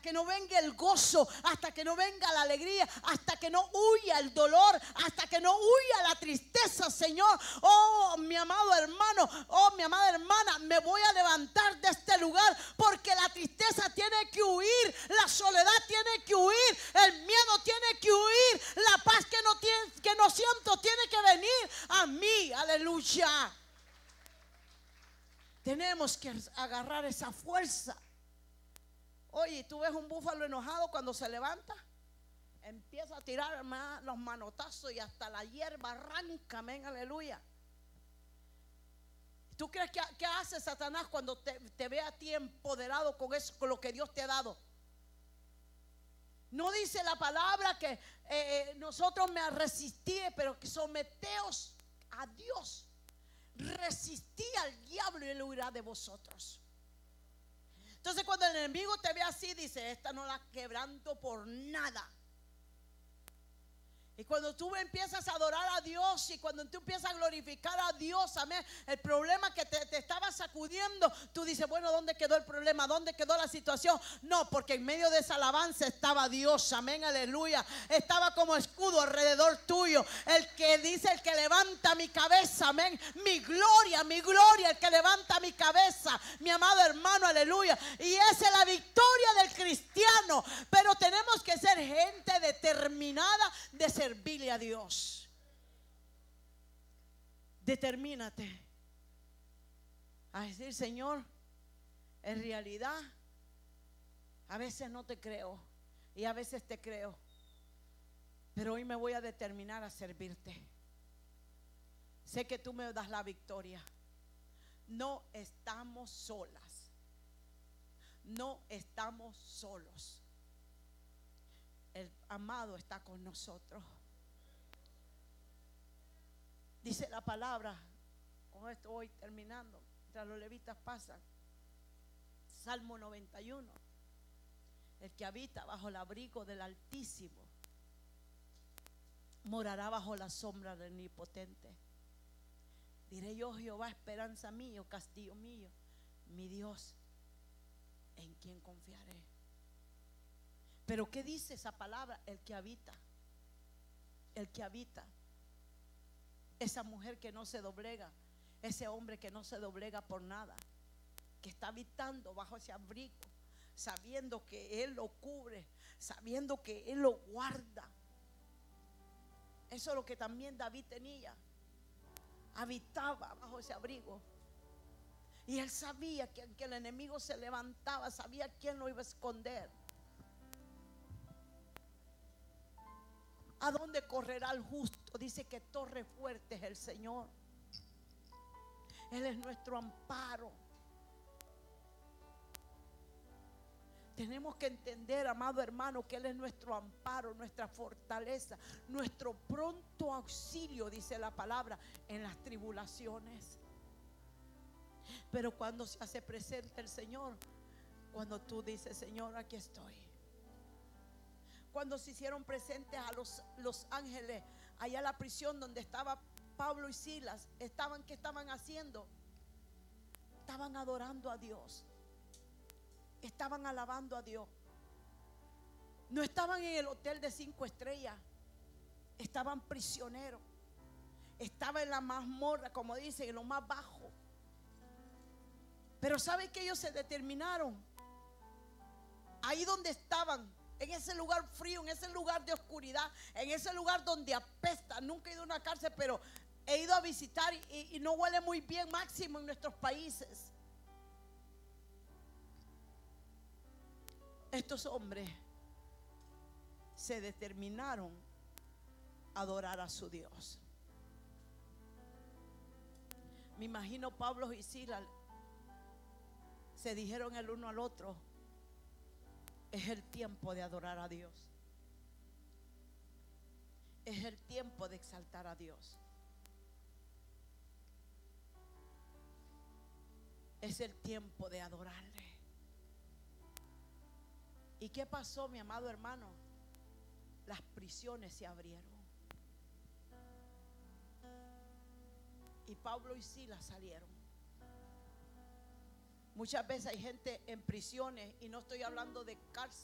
que no venga el gozo, hasta que no venga la alegría, hasta que no huya el dolor, hasta que no huya la tristeza, Señor. Oh, mi amado hermano, oh, mi amada hermana, me voy a levantar de este lugar, porque la tristeza tiene que huir, la soledad tiene que huir, el miedo tiene que huir, la paz que no siento tiene que venir a mí. Aleluya. Tenemos que agarrar esa fuerza. Oye, tú ves un búfalo enojado cuando se levanta, empieza a tirar los manotazos y hasta la hierba arranca. Amén, aleluya. ¿Tú crees que hace Satanás cuando te ve a ti empoderado con eso, con lo que Dios te ha dado? No dice la palabra que nosotros me resistí, pero que someteos a Dios. Resistí al diablo y él huirá de vosotros. Entonces, cuando el enemigo te ve así, dice: esta no la quebranto por nada. Y cuando tú empiezas a adorar a Dios, y cuando tú empiezas a glorificar a Dios, amén, el problema que te estaba sacudiendo, tú dices: bueno, ¿dónde quedó el problema? ¿Dónde quedó la situación? No, porque en medio de esa alabanza estaba Dios, amén, aleluya. Estaba como escudo alrededor tuyo. El que dice: el que levanta mi cabeza, amén, mi gloria, el que levanta mi cabeza, mi amado hermano, aleluya. Y esa es la victoria del cristiano. Pero tenemos que ser gente determinada de servirle a Dios. Determínate a decir: Señor, en realidad a veces no te creo y a veces te creo, pero hoy me voy a determinar a servirte. Sé que tú me das la victoria. No estamos solas, no estamos solos. El amado está con nosotros. Dice la palabra, con esto voy terminando, mientras los levitas pasan. Salmo 91: el que habita bajo el abrigo del Altísimo morará bajo la sombra del Omnipotente. Diré yo: Jehová, esperanza mía, castillo mío, mi Dios, en quien confiaré. Pero ¿qué dice esa palabra? El que habita. El que habita. Esa mujer que no se doblega, ese hombre que no se doblega por nada, que está habitando bajo ese abrigo, sabiendo que Él lo cubre, sabiendo que Él lo guarda. Eso es lo que también David tenía. Habitaba bajo ese abrigo. Y él sabía que el enemigo se levantaba, sabía quién lo iba a esconder. ¿A dónde correrá el justo? Dice que torre fuerte es el Señor. Él es nuestro amparo. Tenemos que entender, amado hermano, que Él es nuestro amparo, nuestra fortaleza, nuestro pronto auxilio, dice la palabra, en las tribulaciones. Pero cuando se hace presente el Señor, cuando tú dices: Señor, aquí estoy. Cuando se hicieron presentes a los ángeles allá en la prisión donde estaba Pablo y Silas, ¿qué estaban haciendo? Estaban adorando a Dios, estaban alabando a Dios. No estaban en el hotel de 5 estrellas, estaban prisioneros, estaban en la mazmorra, como dicen, en lo más bajo. Pero ¿saben que ellos se determinaron? Ahí donde estaban, en ese lugar frío, en ese lugar de oscuridad, en ese lugar donde apesta. Nunca he ido a una cárcel, pero he ido a visitar y no huele muy bien, máximo en nuestros países. Estos hombres se determinaron a adorar a su Dios. Me imagino Pablo y Silas se dijeron el uno al otro: es el tiempo de adorar a Dios. Es el tiempo de exaltar a Dios. Es el tiempo de adorarle. ¿Y qué pasó, mi amado hermano? Las prisiones se abrieron. Y Pablo y Silas salieron. Muchas veces hay gente en prisiones, y no estoy hablando de